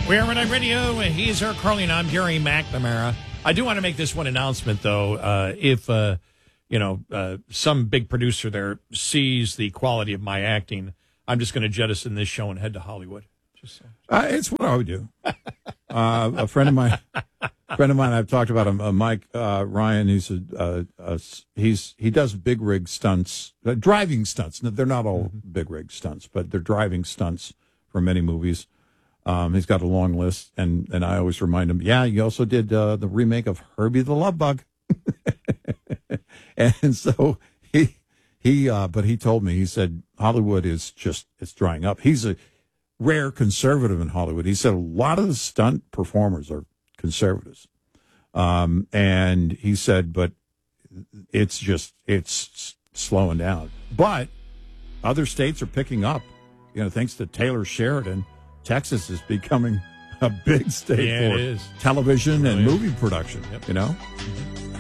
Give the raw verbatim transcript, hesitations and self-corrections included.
We are Red Radio. He's Eric Carly, and I'm Gary McNamara. I do want to make this one announcement, though. Uh, if, uh, you know, uh, some big producer there sees the quality of my acting, I'm just going to jettison this show and head to Hollywood. Just so. uh, it's what I would do. uh, a friend of mine, friend of mine, I've talked about him, uh, Mike uh, Ryan. He's a, uh, a he's he does big rig stunts, uh, driving stunts. They're not all mm-hmm. big rig stunts, but they're driving stunts for many movies. Um, he's got a long list, and, and I always remind him, yeah, you also did uh, the remake of Herbie the Love Bug. And so he, he, uh, but he told me, he said, Hollywood is just, it's drying up. He's a rare conservative in Hollywood. He said a lot of the stunt performers are conservatives. Um, and he said, but it's just, it's slowing down. But other states are picking up, you know, thanks to Taylor Sheridan. Texas is becoming a big state yeah, for it is. television it and really movie production, yep. you know? Mm-hmm.